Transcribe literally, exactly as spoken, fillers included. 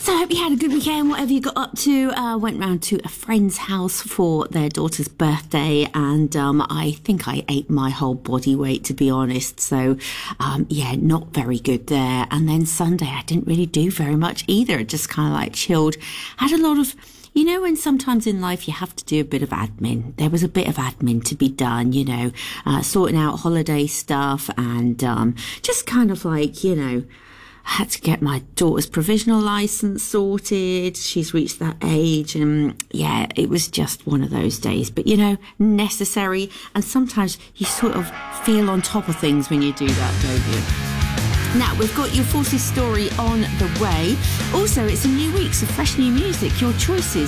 So I hope you had a good weekend, whatever you got up to. Uh, went round to a friend's house for their daughter's birthday, and um, I think I ate my whole body weight, to be honest. So, um, yeah, not very good there. And then Sunday, I didn't really do very much either. Just kind of like chilled. Had a lot of... You know, when sometimes in life you have to do a bit of admin. There was a bit of admin to be done, you know, uh, sorting out holiday stuff and um, just kind of like, you know, I had to get my daughter's provisional license sorted. She's reached that age and yeah, it was just one of those days. But, you know, necessary. And sometimes you sort of feel on top of things when you do that, don't you? Now, we've got your Forces story on the way. Also, it's a new week, so fresh new music, your choices.